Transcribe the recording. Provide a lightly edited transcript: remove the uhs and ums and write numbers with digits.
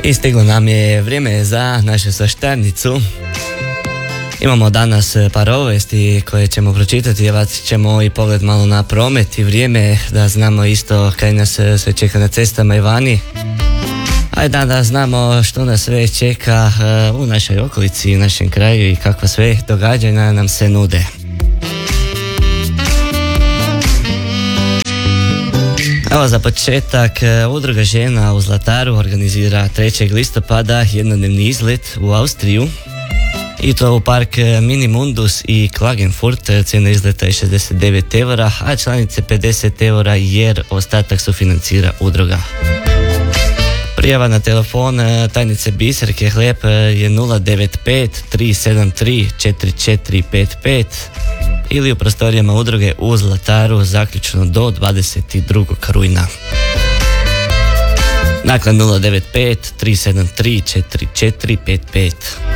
I stiglo nam je vrijeme za našu saštarnicu. Imamo danas par obavijesti koje ćemo pročitati, bacit ćemo i pogled malo na promet i vrijeme da znamo isto kaj nas sve čeka na cestama i vani. A da znamo što nas sve čeka u našoj okolici i našem kraju i kakva sve događanja nam se nude. Evo za početak, Udruga žena u Zlataru organizira 3. listopada jednodnevni izlet u Austriju i to u park Mini Mundus i Klagenfurt. Cijena izleta je 69 eura, a članice 50 eura jer ostatak sufinancira udruga. Prijava na telefon tajnice Biserke Hlijep je 095 373 4455 ili u prostorijama udruge u Zlataru zaključno do 22. rujna. Dakle 095 373 4455.